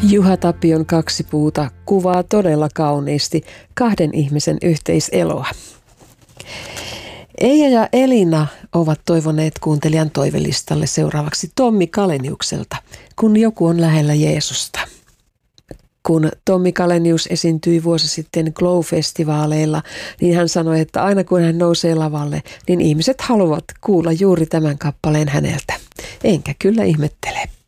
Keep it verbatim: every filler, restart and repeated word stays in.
Juha Tapion Kaksi puuta kuvaa todella kauniisti kahden ihmisen yhteiseloa. Eija ja Elina ovat toivoneet kuuntelijan toivelistalle seuraavaksi Tommi Kaleniukselta, Kun joku on lähellä Jeesusta. Kun Tommi Kalenius esiintyi vuosi sitten Glow-festivaaleilla, niin hän sanoi, että aina kun hän nousee lavalle, niin ihmiset haluavat kuulla juuri tämän kappaleen häneltä. Enkä kyllä ihmettele.